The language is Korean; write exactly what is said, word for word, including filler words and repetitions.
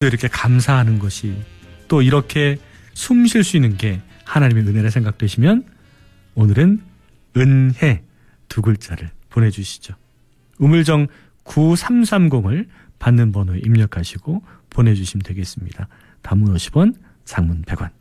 이렇게 감사하는 것이 또 이렇게 숨 쉴 수 있는 게 하나님의 은혜라 생각되시면 오늘은 은혜 두 글자를 보내주시죠. 우물정 구삼삼공을 받는 번호에 입력하시고 보내주시면 되겠습니다. 단문 오십 원, 장문 백 원.